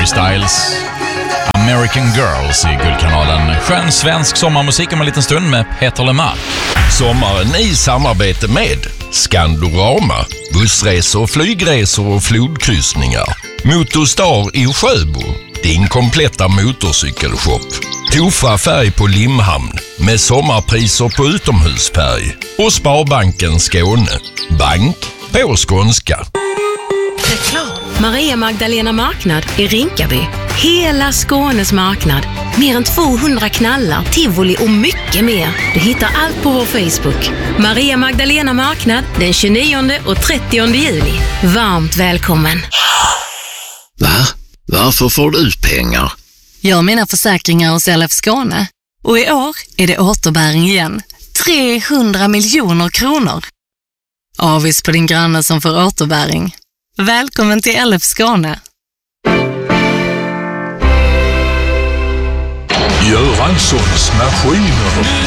Harry Styles, American Girls i Guldkanalen. Skön svensk sommarmusik om en liten stund med Peter Lemark. Sommaren i samarbete med Skandorama, bussresor, flygresor och flodkryssningar. Motorstar i Sjöbo, din kompletta motorcykelshop. Tofa färg på Limhamn med sommarpriser på utomhusfärg. Och Sparbanken Skåne, bank på skånska. Reklam. Maria Magdalena Marknad i Rinkaby. Hela Skånes marknad. Mer än 200 knallar, tivoli och mycket mer. Du hittar allt på vår Facebook. Maria Magdalena Marknad den 29 och 30 juli. Varmt välkommen. Va? Varför får du ut pengar? Jag har mina försäkringar hos LF Skåne. Och i år är det återbäring igen. 300 miljoner kronor. Avis på din granne som får återbäring. Välkommen till LF Skåne. Göranssons maskiner.